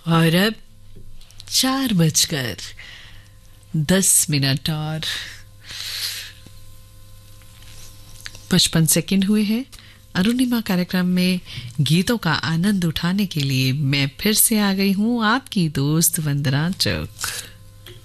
और अब 4:10 और 55 हुए हैं। अरुणिमा कार्यक्रम में गीतों का आनंद उठाने के लिए मैं फिर से आ गई हूँ, आपकी दोस्त वंदना चौक।